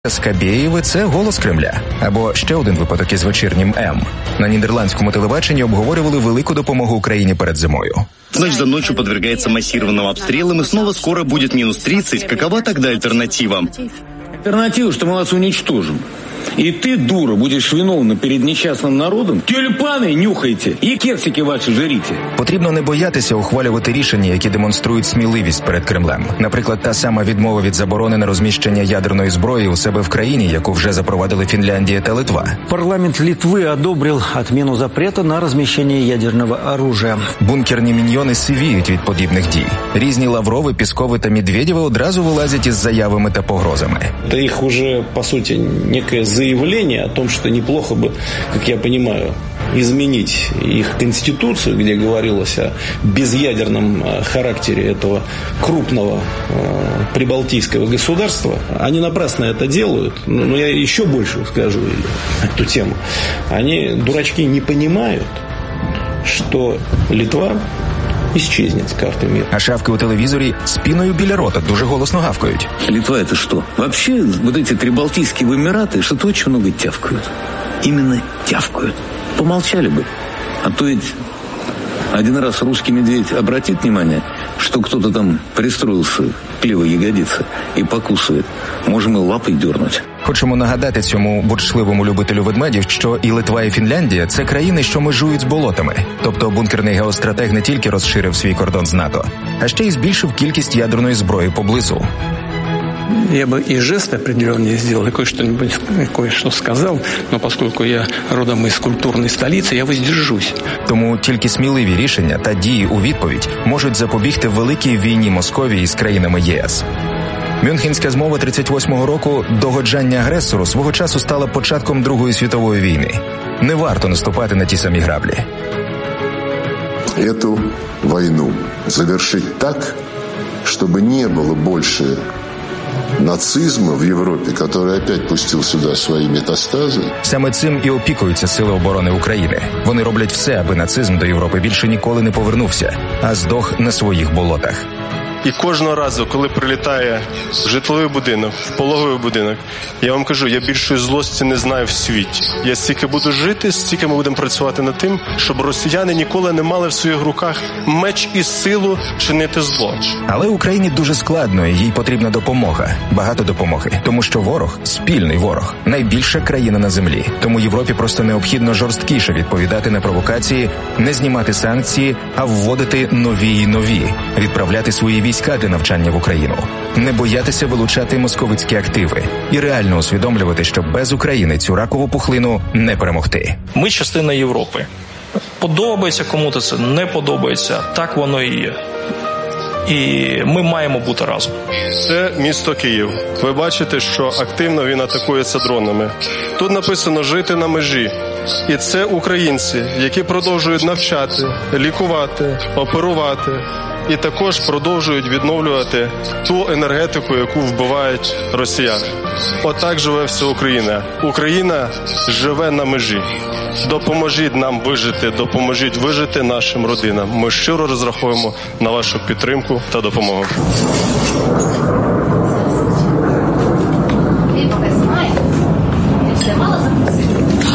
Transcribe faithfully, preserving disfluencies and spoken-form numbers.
Скабєєви – це голос Кремля. Або ще один випадок із вечірнім М. На нідерландському телебаченні обговорювали велику допомогу Україні перед зимою. Ночь за ночью подвергается массированным обстрелам, и снова скоро будет минус тридцать. Какова тогда альтернатива? Альтернатива, что мы вас уничтожим. И ты, дура, будешь виновна перед несчастным народом? Тюльпаны нюхайте и кексики ваши жрите. Потрібно не боятися ухвалювати рішення, які демонструють сміливість перед Кремлем. Наприклад, та сама відмова від заборони на розміщення ядерної зброї у себе в країні, яку вже запровадили Фінляндія та Литва. Парламент Литвы одобрил отмену запрета на размещение ядерного оружия. Бункерні міньйони сивіють від подібних дій. Різні Лаврови, Піскови та Медведєва одразу вилазять із заявами та погрозами. Та їх уже, по суті, некое заявление о том, что неплохо бы, как я понимаю, изменить их конституцию, где говорилось о безъядерном характере этого крупного э, прибалтийского государства. Они напрасно это делают, но я еще больше скажу эту тему. Они, дурачки, не понимают, что Литва исчезнет с карты мира. А шавки у телевізорі з піною біля рота дуже голосно гавкають. Литва это что? Вообще, вот эти прибалтийские эмираты что-то очень много тявкают. Именно тявкают. Помолчали бы. А то ведь один раз русский медведь обратит внимание, что кто-то там пристроился к левой ягодице и покусывает. Можем и лапой дернуть. Хочемо нагадати цьому бурчливому любителю ведмедів, що і Литва, і Фінляндія – це країни, що межують з болотами. Тобто бункерний геостратег не тільки розширив свій кордон з НАТО, а ще й збільшив кількість ядерної зброї поблизу. Я бы и жест определенный сделал, и кое-что-нибудь, кое-что сказал, но поскольку я родом из культурной столицы, я воздержусь. Тому тільки сміливі рішення та дії у відповідь можуть запобігти великій війні Московії з країнами ЄС. Мюнхенська змова тридцять восьмого року «Догоджання агресору» свого часу стала початком Другої світової війни. Не варто наступати на ті самі граблі. Эту войну завершить так, чтобы не было больше нацизма в Європі, який опять пустив сюди свої метастази. Саме цим і опікуються Сили оборони України. Вони роблять все, аби нацизм до Європи більше ніколи не повернувся, а здох на своїх болотах. І кожного разу, коли прилітає в житловий будинок, в пологовий будинок, я вам кажу, я більшої злості не знаю в світі. Я стільки буду жити, стільки ми будемо працювати над тим, щоб росіяни ніколи не мали в своїх руках меч і силу чинити зло. Але Україні дуже складно, і їй потрібна допомога. Багато допомоги. Тому що ворог – спільний ворог. Найбільша країна на землі. Тому Європі просто необхідно жорсткіше відповідати на провокації, не знімати санкції, а вводити нові і нові. Відправляти свої війська для навчання в Україну. Не боятися вилучати московицькі активи. І реально усвідомлювати, що без України цю ракову пухлину не перемогти. Ми частина Європи. Подобається кому-то це, не подобається. Так воно і є. І ми маємо бути разом. Це місто Київ. Ви бачите, що активно він атакується дронами. Тут написано «жити на межі». І це українці, які продовжують навчати, лікувати, оперувати. І також продовжують відновлювати ту енергетику, яку вбивають росіяни. Отак живе вся Україна. Україна живе на межі. Допоможіть нам вижити, допоможіть вижити нашим родинам. Ми щиро розраховуємо на вашу підтримку та допомогу.